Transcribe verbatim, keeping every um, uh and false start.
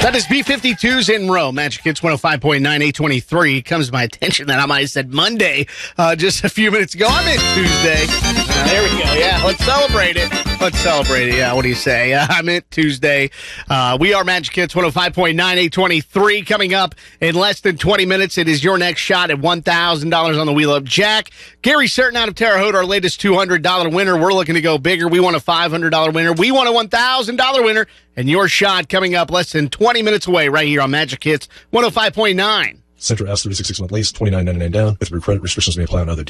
That is B fifty-twos in row. Magic Hits one oh five point nine, eight twenty-three. Comes to my attention that I might have said Monday uh, just a few minutes ago. I'm in Tuesday. Uh, there we go. Yeah, let's celebrate it. Let's celebrate it. Yeah, what do you say? Uh, I'm in Tuesday. Uh, we are Magic Hits one oh five point nine, eight twenty-three. Coming up in less than twenty minutes, it is your next shot at one thousand dollars on the Wheel Up Jack. Gary Certain out of Terre Haute, our latest two hundred dollars winner. We're looking to go bigger. We want a five hundred dollars winner. We want a one thousand dollars winner. And your shot coming up less than twenty minutes away right here on Magic Hits one oh five point nine. Centra S thirty-six month lease, twenty-nine ninety-nine down. With credit restrictions may apply on other